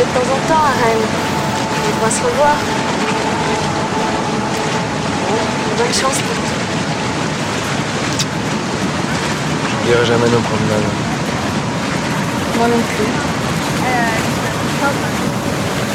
de temps en temps à Rennes. On devra se revoir. Bon, bonne chance pour tout. Je dirai jamais nos promenades. Moi non plus.